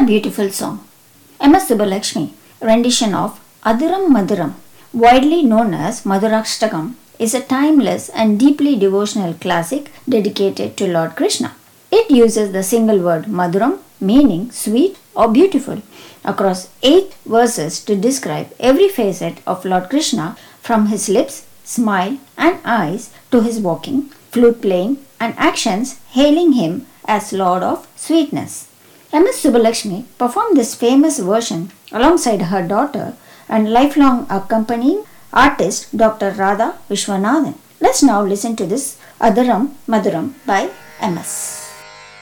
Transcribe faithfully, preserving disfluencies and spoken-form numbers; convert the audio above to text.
beautiful song. M S Subbulakshmi rendition of Adhuram Madhuram, widely known as Madhurashtakam, is a timeless and deeply devotional classic dedicated to Lord Krishna. It uses the single word Madhuram, meaning sweet or beautiful, across eight verses to describe every facet of Lord Krishna, from his lips, smile, and eyes to his walking, flute playing, and actions hailing him as Lord of Sweetness. M S Subbulakshmi performed this famous version alongside her daughter and lifelong accompanying artist Doctor Radha Vishwanathan. Let's now listen to this Adhuram Madhuram by M S